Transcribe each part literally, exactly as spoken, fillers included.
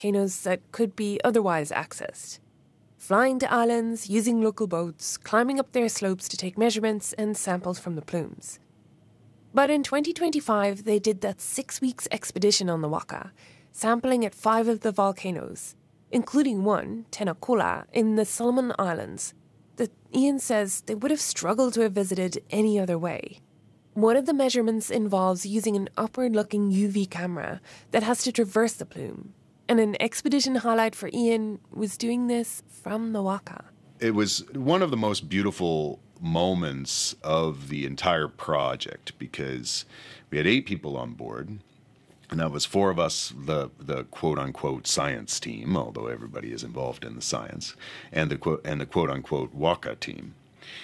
volcanoes that could be otherwise accessed. Flying to islands, using local boats, climbing up their slopes to take measurements and samples from the plumes. But in twenty twenty-five, they did that six weeks expedition on the Waka, sampling at five of the volcanoes, including one, Tenakola, in the Solomon Islands, that Ian says they would have struggled to have visited any other way. One of the measurements involves using an upward-looking U V camera that has to traverse the plume, and an expedition highlight for Ian was doing this from the Waka. It was one of the most beautiful moments of the entire project because we had eight people on board, and that was four of us, the the quote-unquote science team, although everybody is involved in the science, and the quote and the quote-unquote Waka team.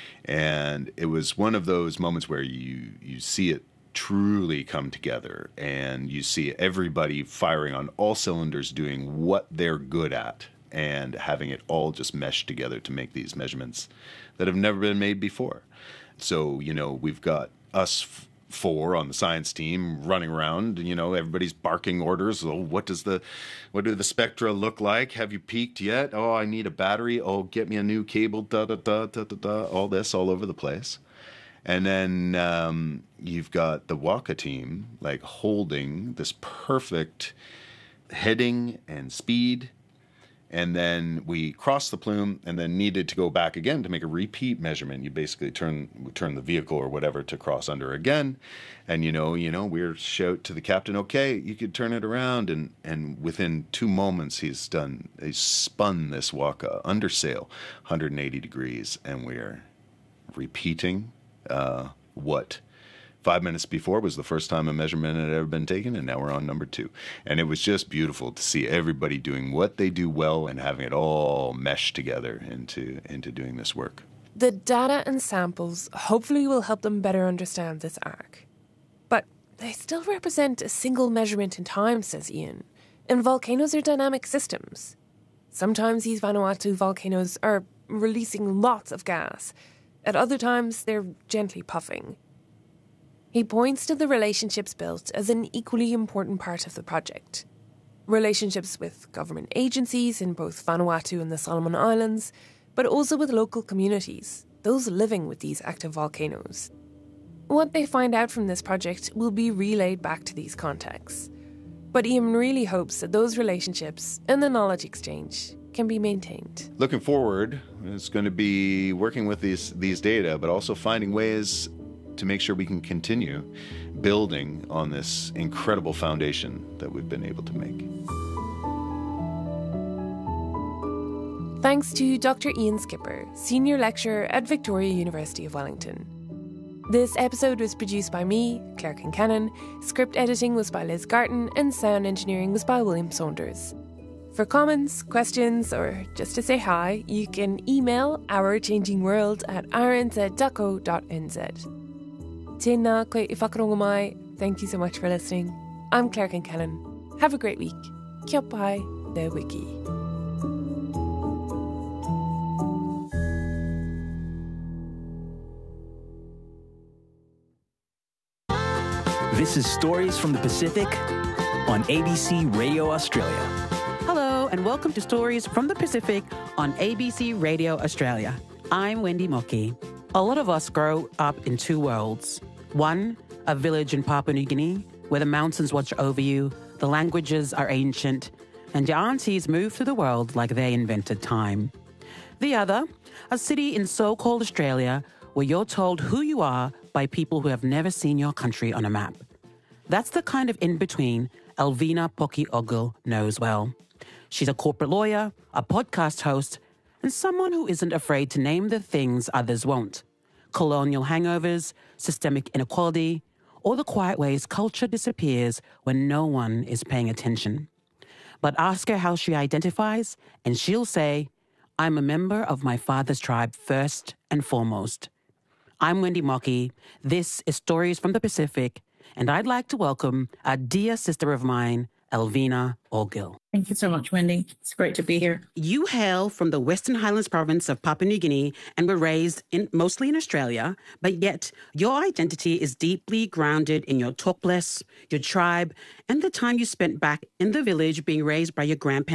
And it was one of those moments where you, you see it truly come together, and you see everybody firing on all cylinders, doing what they're good at, and having it all just mesh together to make these measurements that have never been made before. So, you know, we've got us f- four on the science team running around, you know, everybody's barking orders. Oh, what does the, what do the spectra look like? Have you peaked yet? Oh, I need a battery. Oh, get me a new cable, da, da, da, da, da, da. All this all over the place. And then um, you've got the Waka team, like, holding this perfect heading and speed. And then we crossed the plume and then needed to go back again to make a repeat measurement. You basically turn turn the vehicle or whatever to cross under again. And, you know, you know, we're shout to the captain, okay, you could turn it around. And, and within two moments, he's done, he's spun this Waka under sail, one hundred eighty degrees. And we're repeating uh, what five minutes before was the first time a measurement had ever been taken, and now we're on number two. And it was just beautiful to see everybody doing what they do well and having it all mesh together into, into doing this work. The data and samples hopefully will help them better understand this arc. But they still represent a single measurement in time, says Ian, and volcanoes are dynamic systems. Sometimes these Vanuatu volcanoes are releasing lots of gas. At other times, they're gently puffing. He points to the relationships built as an equally important part of the project. Relationships with government agencies in both Vanuatu and the Solomon Islands, but also with local communities, those living with these active volcanoes. What they find out from this project will be relayed back to these contexts. But Ian really hopes that those relationships and the knowledge exchange can be maintained. Looking forward, it's going to be working with these these data, but also finding ways to make sure we can continue building on this incredible foundation that we've been able to make. Thanks to Doctor Ian Skipper, Senior Lecturer at Victoria University of Wellington. This episode was produced by me, Claire Kincannon, script editing was by Liz Garton, and sound engineering was by William Saunders. For comments, questions, or just to say hi, you can email ourchangingworld at r n z dot co dot n z. Tēnā koe i whakarongo mai. Thank you so much for listening. I'm Claire Kincannon. Have a great week. Kia pai, te wiki. This is Stories from the Pacific on A B C Radio Australia. Hello, and welcome to Stories from the Pacific on A B C Radio Australia. I'm Wendy Moki. A lot of us grow up in two worlds. One, a village in Papua New Guinea, where the mountains watch over you, the languages are ancient, and your aunties move through the world like they invented time. The other, a city in so-called Australia, where you're told who you are by people who have never seen your country on a map. That's the kind of in-between Elvina Poki-Ogle knows well. She's a corporate lawyer, a podcast host, and someone who isn't afraid to name the things others won't. Colonial hangovers, systemic inequality, or the quiet ways culture disappears when no one is paying attention. But ask her how she identifies, and she'll say, I'm a member of my father's tribe first and foremost. I'm Wendy Moki. This is Stories from the Pacific, and I'd like to welcome a dear sister of mine, Elvina Orgill. Thank you so much, Wendy. It's great to be here. You hail from the Western Highlands province of Papua New Guinea and were raised in, mostly in Australia, but yet your identity is deeply grounded in your Tokbles, your tribe, and the time you spent back in the village being raised by your grandparents.